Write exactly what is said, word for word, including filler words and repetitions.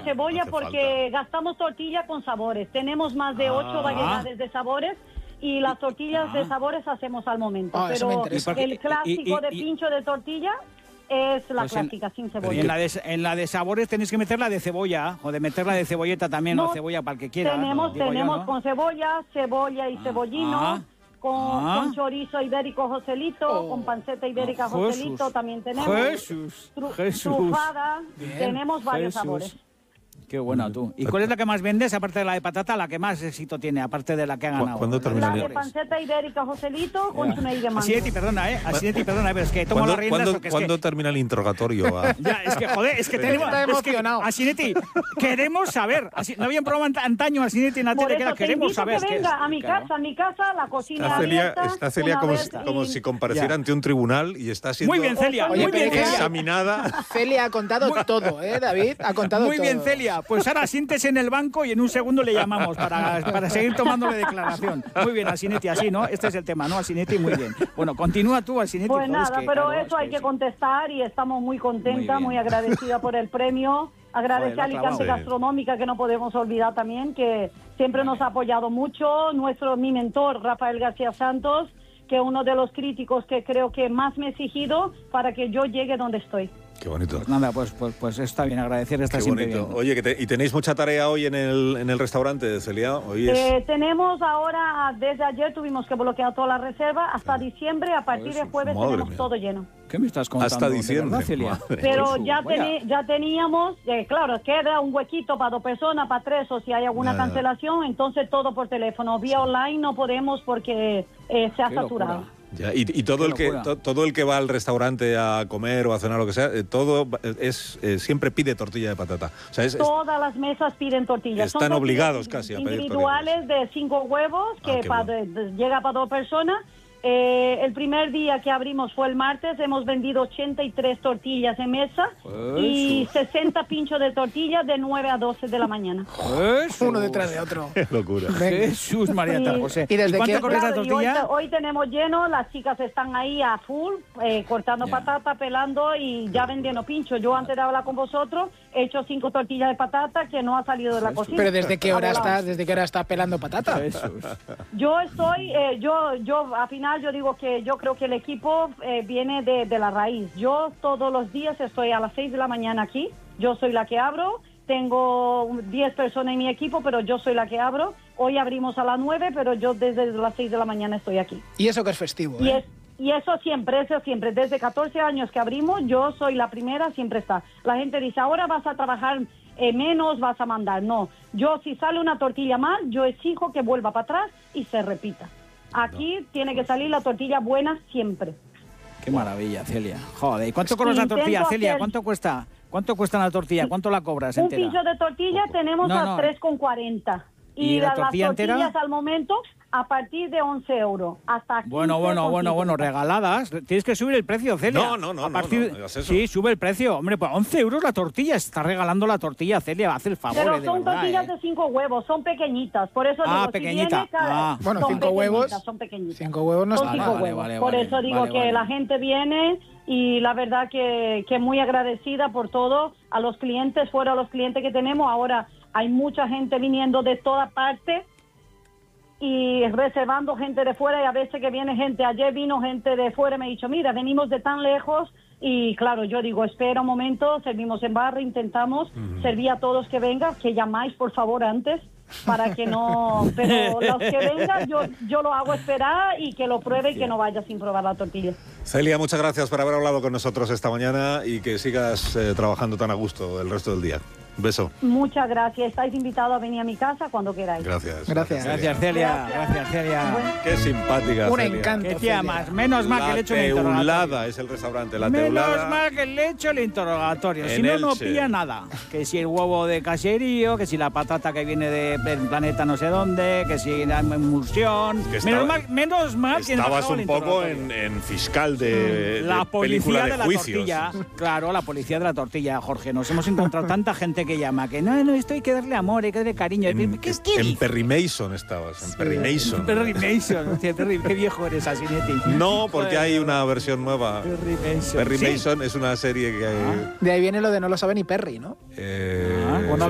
tenemos cebolla no porque falta. Gastamos tortilla con sabores. Tenemos más de ocho ah. variedades de sabores y las tortillas ah. de sabores hacemos al momento. Ah, pero el clásico y, y, y, de pincho de tortilla es la pues clásica, en, sin cebolla. En la, de, en la de sabores tenéis que meterla de cebolla, o de meterla de cebolleta también, no, o cebolla para el que quiera. Tenemos, no, tenemos yo, ¿no? con cebolla, cebolla y ah, cebollino, ah, con, ah. con chorizo ibérico Joselito, oh, con panceta ibérica oh, Joselito también tenemos. Jesús, tru, Jesús. Trufada, Bien. tenemos varios Jesús. sabores. Qué bueno tú. ¿Y cuál es la que más vendes, aparte de la de patata, la que más éxito tiene, aparte de la que ha ganado? ¿Cuándo termina la de panceta ibérica Joselito con chuney de mango. Asinetti, perdona, ¿eh? Asinetti, perdona, pero es que tomo las riendas ¿Cuándo, porque es ¿cuándo que... termina el interrogatorio? A... Ya, es que, joder, es que tenemos... Está emocionado. Asinetti, queremos saber. Así, no habían probado antaño Asinetti en la tele, que era queremos saber. Que venga a mi casa, claro. a mi casa, la cocina Está Celia, abierta, está Celia como, si, y... como si compareciera ante un tribunal y está siendo muy bien, Celia, muy muy bien, examinada. Celia ha contado muy... todo, ¿eh, David? Ha contado muy todo. Muy bien, Celia. Pues ahora siéntese en el banco y en un segundo le llamamos para, para seguir tomándole declaración. Muy bien, Asinetti, así, ¿no? Este es el tema, ¿no? Asinetti, muy bien. Bueno, continúa tú, Asinetti. Pues joder, nada, que, pero claro, eso es hay que que sí. contestar y estamos muy contentas, muy, muy agradecida por el premio. Agradecer a Alicante Gastronómica, que no podemos olvidar también, que siempre nos ha apoyado mucho. Nuestro, mi mentor, Rafael García Santos, que es uno de los críticos que creo que más me ha exigido para que yo llegue donde estoy. Qué bonito. Pues nada, pues, pues, pues está bien, agradecer, está Qué siempre bonito. bien. Oye, que te, ¿y tenéis mucha tarea hoy en el, en el restaurante, Celia? Hoy es... eh, tenemos ahora, desde ayer tuvimos que bloquear toda la reserva, hasta diciembre, a partir de jueves Madre tenemos mía. todo lleno. ¿Qué me estás contando? Hasta diciembre. ¿Verdad, Celia? Pero ya, teni, ya teníamos, eh, claro, queda un huequito para dos personas, para tres, o si hay alguna Nada. cancelación, entonces todo por teléfono. Vía sí. online no podemos porque eh, se ha Qué saturado. locura. Ya, y, y todo el que to, todo el que va al restaurante a comer o a cenar, lo que sea, eh, todo es eh, siempre pide tortilla de patata. O sea, es, Todas las mesas piden tortillas. Están Son obligados casi a pedir individuales de cinco huevos que ah, pa, bueno. de, de, llega para dos personas. Eh, el primer día que abrimos fue el martes, hemos vendido ochenta y tres tortillas en mesa Jesús. y sesenta pinchos de tortillas de nueve a doce de la mañana. Jesús. Uno detrás de otro. Qué locura. Jesús, Marieta José. ¿Y, desde ¿Y cuánto qué? corres Claro, la tortilla? Hoy, hoy tenemos lleno, las chicas están ahí a full, eh, cortando yeah. patata, pelando y ya vendiendo pinchos. Yo antes de hablar con vosotros he hecho cinco tortillas de patata que no ha salido de la Jesús. cocina. Pero ¿desde qué hora está, desde qué hora está pelando patata? Jesús. Yo estoy, eh, yo, yo, al final yo digo que yo creo que el equipo eh, viene de, de la raíz. Yo todos los días estoy a las seis de la mañana aquí, yo soy la que abro, tengo diez personas en mi equipo, pero yo soy la que abro. Hoy abrimos a las nueve, pero yo desde las seis de la mañana estoy aquí. Y eso que es festivo, y ¿eh? es, Y eso siempre, eso siempre. Desde catorce años que abrimos, yo soy la primera, siempre está. La gente dice, ahora vas a trabajar eh, menos, vas a mandar. No, yo si sale una tortilla mal, yo exijo que vuelva para atrás y se repita. Aquí no. tiene que salir la tortilla buena siempre. Qué maravilla, Celia. Joder, ¿y cuánto cobras la tortilla, Celia? ¿Cuánto cuesta? ¿Cuánto cuesta la tortilla? ¿Cuánto la cobras un entera? Un pincho de tortilla tenemos no, no. a tres con cuarenta. Y, ¿Y la las tortilla tortillas entera? al momento a partir de once euros. Hasta bueno, bueno, bueno, bueno, regaladas. Tienes que subir el precio, Celia. No, no, no. A partir... no, no, no eso. Sí, sube el precio. Hombre, pues once euros la tortilla. Está regalando la tortilla, Celia. Hace el favor. Pero eh, son de verdad, tortillas eh. de cinco huevos. Son pequeñitas. Por eso ah, digo, pequeñita. Si viene cada... ah. Bueno, son cinco huevos. Son pequeñitas. Cinco huevos no son está cinco mal. Vale, huevos. vale, Por vale, eso digo vale, que vale. la gente viene y la verdad que, que muy agradecida por todo. A los clientes, fuera a los clientes que tenemos. Ahora hay mucha gente viniendo de toda parte y reservando gente de fuera, y a veces que viene gente, ayer vino gente de fuera y me ha dicho, mira, venimos de tan lejos, y claro, yo digo, espera un momento, servimos en barra, intentamos uh-huh. servir a todos que vengan, que llamáis por favor antes, para que no, pero los que vengan yo, yo lo hago esperar y que lo pruebe y que no vaya sin probar la tortilla. Celia, muchas gracias por haber hablado con nosotros esta mañana y que sigas eh, trabajando tan a gusto el resto del día. Un beso. Muchas gracias. Estáis invitados a venir a mi casa cuando queráis. Gracias. Gracias. Gracias, Celia. Gracias, Gracias, Celia. Bueno. Qué simpática, Un Celia. encanto. ¿Qué tía más? Menos mal que le he hecho el La Teulada interrogatorio. es el restaurante, La Menos Teulada. mal que le he hecho el interrogatorio. Si En no, no Elche. pilla nada. Que si el huevo de caserío, que si la patata que viene de- del planeta no sé dónde, que si la emulsión. Que Menos estaba- mal, menos mal que no Estabas acabó el un poco interrogatorio. en, en fiscal de, La de policía película de, de, la juicios. tortilla. Claro, la policía de la tortilla, Jorge. Nos hemos encontrado tanta gente que llama que no, no, esto hay que darle amor, hay que darle cariño. En, ¿Qué, est- qué en dices? Perry Mason estabas, en Perry Mason. Perry Mason. Hostia, Perry, qué viejo eres, Asinetti. No, porque hay una versión nueva. Perry Mason. Perry ¿Sí? Mason es una serie que hay... De ahí viene lo de no lo sabe ni Perry, ¿no? Eh,